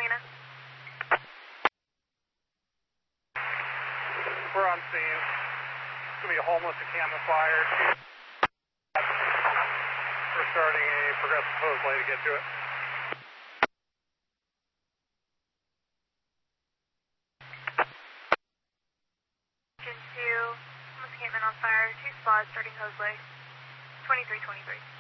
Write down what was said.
Helena. We're on scene. It's going to be a homeless encampment fire. We're starting a progressive hose lay to get to it. Engine 2, homeless encampment on fire, 2 spots, starting hose lay. 2323.